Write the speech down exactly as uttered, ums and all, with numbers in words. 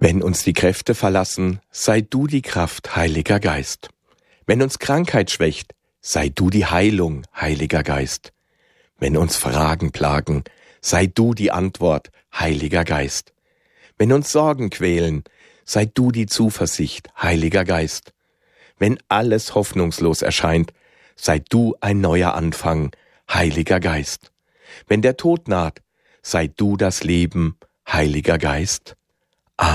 Wenn uns die Kräfte verlassen, sei du die Kraft, Heiliger Geist. Wenn uns Krankheit schwächt, sei du die Heilung, Heiliger Geist. Wenn uns Fragen plagen, sei du die Antwort, Heiliger Geist. Wenn uns Sorgen quälen, sei du die Zuversicht, Heiliger Geist. Wenn alles hoffnungslos erscheint, sei du ein neuer Anfang, Heiliger Geist. Wenn der Tod naht, sei du das Leben, Heiliger Geist.